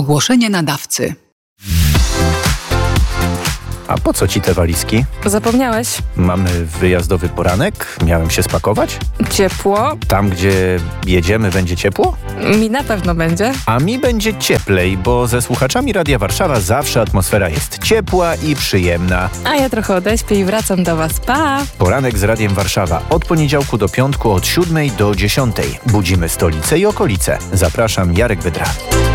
Ogłoszenie nadawcy. A po co ci te walizki? Zapomniałeś? Mamy wyjazdowy poranek? Miałem się spakować? Ciepło? Tam, gdzie jedziemy, będzie ciepło? Mi na pewno będzie. A mi będzie cieplej, bo ze słuchaczami Radia Warszawa zawsze atmosfera jest ciepła i przyjemna. A ja trochę odeśpię i wracam do Was. Pa! Poranek z Radiem Warszawa od poniedziałku do piątku od 7 do 10. Budzimy stolicę i okolice. Zapraszam, Jarek Wydra.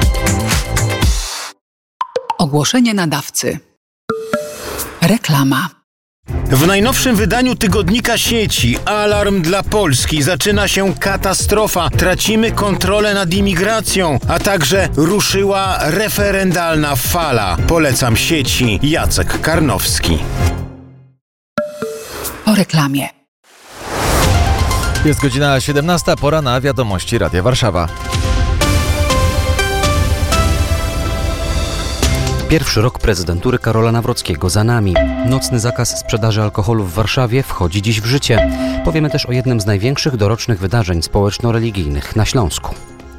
Ogłoszenie nadawcy. Reklama. W najnowszym wydaniu tygodnika sieci Alarm dla Polski zaczyna się katastrofa. Tracimy kontrolę nad imigracją, a także ruszyła referendalna fala. Polecam sieci. Jacek Karnowski. Po reklamie. Jest godzina 17, pora na wiadomości Radia Warszawa. Pierwszy rok prezydentury Karola Nawrockiego za nami. Nocny zakaz sprzedaży alkoholu w Warszawie wchodzi dziś w życie. Powiemy też o jednym z największych dorocznych wydarzeń społeczno-religijnych na Śląsku.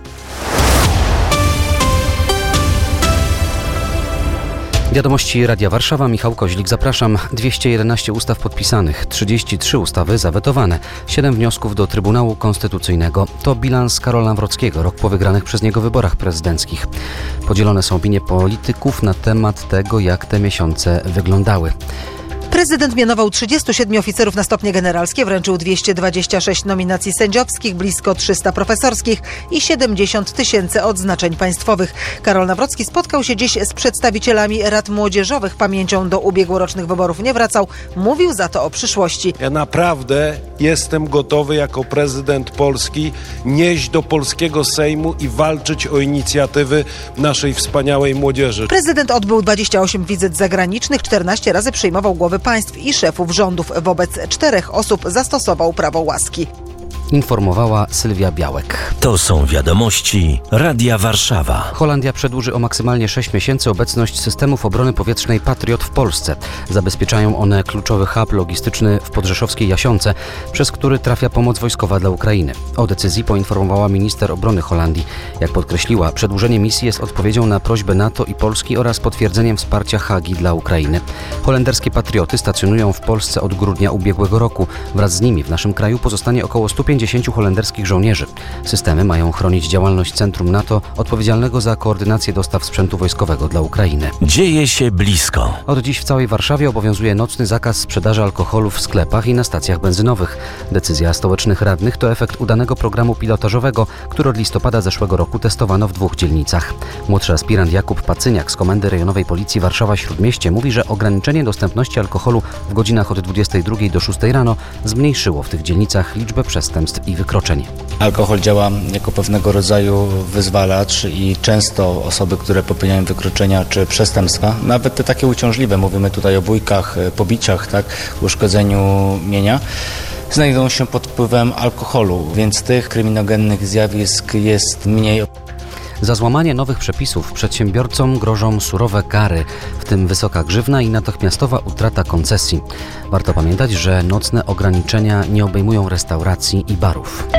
Wiadomości Radia Warszawa, Michał Koźlik, zapraszam. 211 ustaw podpisanych, 33 ustawy zawetowane, 7 wniosków do Trybunału Konstytucyjnego. To bilans Karola Nawrockiego, rok po wygranych przez niego wyborach prezydenckich. Podzielone są opinie polityków na temat tego, jak te miesiące wyglądały. Prezydent mianował 37 oficerów na stopnie generalskie, wręczył 226 nominacji sędziowskich, blisko 300 profesorskich i 70 000 odznaczeń państwowych. Karol Nawrocki spotkał się dziś z przedstawicielami rad młodzieżowych. Pamięcią do ubiegłorocznych wyborów nie wracał, mówił za to o przyszłości. Ja naprawdę jestem gotowy jako prezydent Polski nieść do polskiego Sejmu i walczyć o inicjatywy naszej wspaniałej młodzieży. Prezydent odbył 28 wizyt zagranicznych, 14 razy przyjmował głowy państw i szefów rządów. Wobec 4 osób zastosował prawo łaski. Informowała Sylwia Białek. To są wiadomości Radia Warszawa. Holandia przedłuży o maksymalnie 6 miesięcy obecność systemów obrony powietrznej Patriot w Polsce. Zabezpieczają one kluczowy hub logistyczny w podrzeszowskiej Jasionce, przez który trafia pomoc wojskowa dla Ukrainy. O decyzji poinformowała minister obrony Holandii. Jak podkreśliła, przedłużenie misji jest odpowiedzią na prośbę NATO i Polski oraz potwierdzeniem wsparcia Hagi dla Ukrainy. Holenderskie Patrioty stacjonują w Polsce od grudnia ubiegłego roku. Wraz z nimi w naszym kraju pozostanie około 150 holenderskich żołnierzy. Systemy mają chronić działalność Centrum NATO odpowiedzialnego za koordynację dostaw sprzętu wojskowego dla Ukrainy. Dzieje się blisko. Od dziś w całej Warszawie obowiązuje nocny zakaz sprzedaży alkoholu w sklepach i na stacjach benzynowych. Decyzja stołecznych radnych to efekt udanego programu pilotażowego, który od listopada zeszłego roku testowano w 2 dzielnicach. Młodszy aspirant Jakub Pacyniak z Komendy Rejonowej Policji Warszawa-Śródmieście mówi, że ograniczenie dostępności alkoholu w godzinach od 22 do 6 rano zmniejszyło w tych dzielnicach liczbę przestępstw i wykroczeń. Alkohol działa jako pewnego rodzaju wyzwalacz i często osoby, które popełniają wykroczenia czy przestępstwa, nawet te takie uciążliwe, mówimy tutaj o bójkach, pobiciach, tak, uszkodzeniu mienia, znajdują się pod wpływem alkoholu, więc tych kryminogennych zjawisk jest mniej. Za złamanie nowych przepisów przedsiębiorcom grożą surowe kary, w tym wysoka grzywna i natychmiastowa utrata koncesji. Warto pamiętać, że nocne ograniczenia nie obejmują restauracji i barów.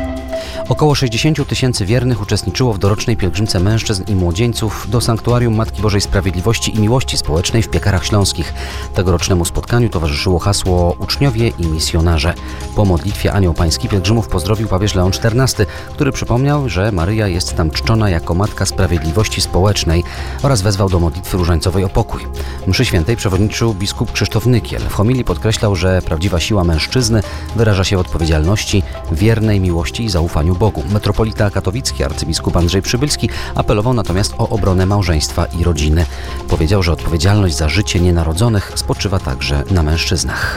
Około 60 000 wiernych uczestniczyło w dorocznej pielgrzymce mężczyzn i młodzieńców do Sanktuarium Matki Bożej Sprawiedliwości i Miłości Społecznej w Piekarach Śląskich. Tegorocznemu spotkaniu towarzyszyło hasło Uczniowie i misjonarze. Po modlitwie Anioł Pański pielgrzymów pozdrowił papież Leon XIV, który przypomniał, że Maryja jest tam czczona jako Matka Sprawiedliwości Społecznej oraz wezwał do modlitwy różańcowej o pokój. Mszy świętej przewodniczył biskup Krzysztof Nykiel. W homilii podkreślał, że prawdziwa siła mężczyzny wyraża się w odpowiedzialności, wiernej miłości i zaufaniu Bogu. Metropolita katowicki arcybiskup Andrzej Przybylski apelował natomiast o obronę małżeństwa i rodziny. Powiedział, że odpowiedzialność za życie nienarodzonych spoczywa także na mężczyznach.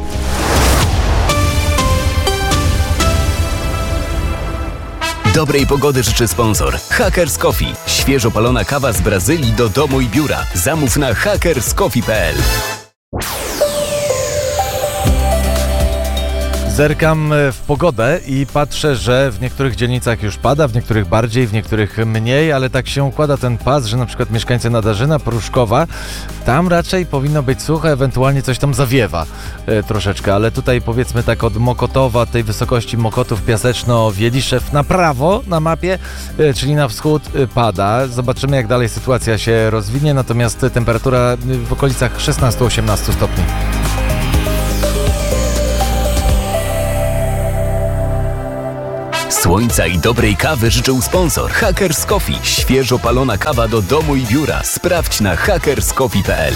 Dobrej pogody życzy sponsor Hackers Coffee. Świeżo palona kawa z Brazylii do domu i biura. Zamów na hackerscoffee.pl. Zerkam w pogodę i patrzę, że w niektórych dzielnicach już pada, w niektórych bardziej, w niektórych mniej, ale tak się układa ten pas, że na przykład mieszkańcy Nadarzyna, Pruszkowa, tam raczej powinno być sucho, ewentualnie coś tam zawiewa troszeczkę, ale tutaj powiedzmy tak od Mokotowa, tej wysokości Mokotów, Piaseczno, Wieliszew na prawo na mapie, czyli na wschód pada. Zobaczymy, jak dalej sytuacja się rozwinie, natomiast temperatura w okolicach 16-18 stopni. Słońca i dobrej kawy życzył sponsor Hackers Coffee. Świeżo palona kawa do domu i biura. Sprawdź na hackerscoffee.pl.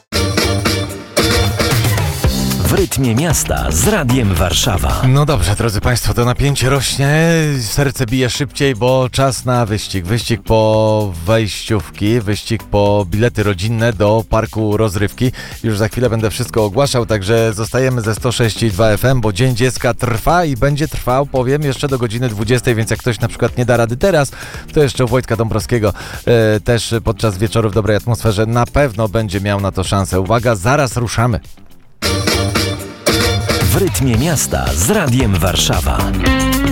W rytmie miasta z Radiem Warszawa. No dobrze, drodzy Państwo, to napięcie rośnie, serce bije szybciej, bo czas na wyścig. Wyścig po wejściówki, wyścig po bilety rodzinne do parku rozrywki. Już za chwilę będę wszystko ogłaszał, także zostajemy ze 106,2 FM, bo Dzień Dziecka trwa i będzie trwał, powiem, jeszcze do godziny 20, więc jak ktoś na przykład nie da rady teraz, to jeszcze u Wojtka Dąbrowskiego też podczas wieczoru w dobrej atmosferze na pewno będzie miał na to szansę. Uwaga, zaraz ruszamy. W rytmie miasta z Radiem Warszawa.